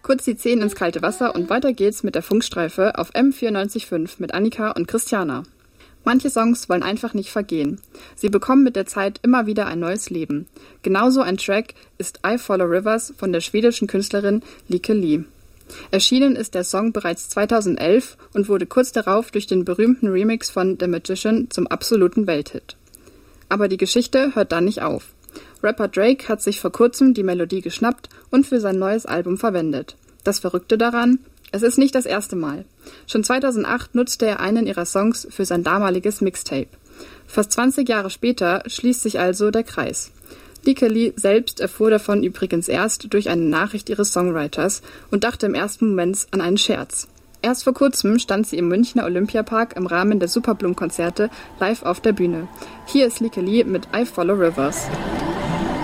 Kurz die Zehen ins kalte Wasser und weiter geht's mit der Funkstreife auf M94.5 mit Annika und Christiana. Manche Songs wollen einfach nicht vergehen. Sie bekommen mit der Zeit immer wieder ein neues Leben. Genauso ein Track ist I Follow Rivers von der schwedischen Künstlerin Like Lee. Erschienen ist der Song bereits 2011 und wurde kurz darauf durch den berühmten Remix von The Magician zum absoluten Welthit. Aber die Geschichte hört da nicht auf. Rapper Drake hat sich vor kurzem die Melodie geschnappt und für sein neues Album verwendet. Das Verrückte daran: Es ist nicht das erste Mal. Schon 2008 nutzte er einen ihrer Songs für sein damaliges Mixtape. Fast 20 Jahre später schließt sich also der Kreis. Like Lee selbst erfuhr davon übrigens erst durch eine Nachricht ihres Songwriters und dachte im ersten Moment an einen Scherz. Erst vor kurzem stand sie im Münchner Olympiapark im Rahmen der Superblumen-Konzerte live auf der Bühne. Hier ist Like Lee mit I Follow Rivers.